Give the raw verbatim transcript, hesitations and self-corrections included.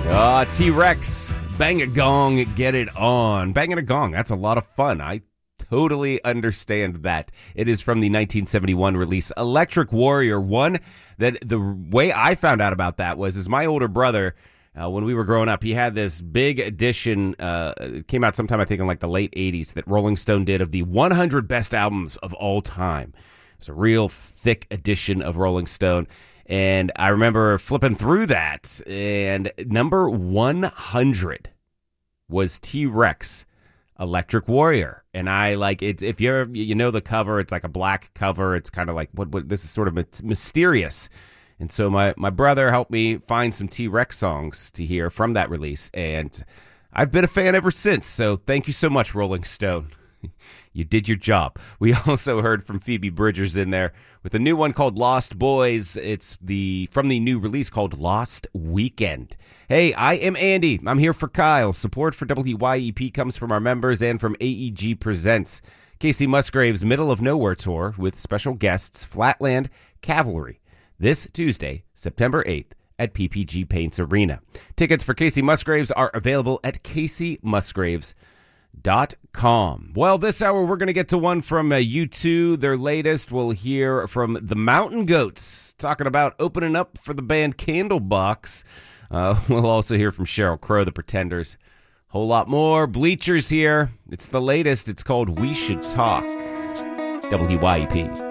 Ah, T-Rex, bang a gong, get it on. Banging a gong, that's a lot of fun. I totally understand that. It is from the nineteen seventy-one release Electric Warrior. One that the way I found out about that was is my older brother, uh, when we were growing up, he had this big edition, uh, it came out sometime I think in like the late eighties, that Rolling Stone did of the one hundred best albums of all time. It's a real thick edition of Rolling Stone. And I remember flipping through that, and number one hundred was T-Rex, Electric Warrior. And I like it. If you're, you know, the cover, it's like a black cover. It's kind of like what, what this is sort of mysterious. And so my, my brother helped me find some T-Rex songs to hear from that release. And I've been a fan ever since. So thank you so much, Rolling Stone. You did your job. We also heard from Phoebe Bridgers in there with a new one called Lost Boys. It's the from the new release called Lost Weekend. Hey, I am Andy. I'm here for Kyle. Support for W Y E P comes from our members and from A E G Presents, Casey Musgrave's Middle of Nowhere tour with special guests Flatland Cavalry this Tuesday, September eighth at P P G Paints Arena. Tickets for Casey Musgraves are available at casey musgraves dot com. Well, this hour we're going to get to one from uh, U two, their latest. We'll hear from the Mountain Goats talking about opening up for the band Candlebox. Uh, we'll also hear from Sheryl Crow, the Pretenders. Whole lot more. Bleachers here. It's the latest. It's called We Should Talk. W Y E P.